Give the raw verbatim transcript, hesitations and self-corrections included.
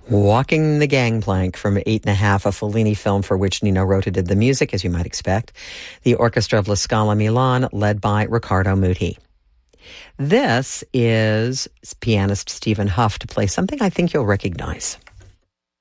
Walking the Gangplank from Eight and a Half, a Fellini film for which Nino Rota did the music, as you might expect. The orchestra of La Scala Milan, led by Riccardo Muti. This is pianist Stephen Hough to play something I think you'll recognize.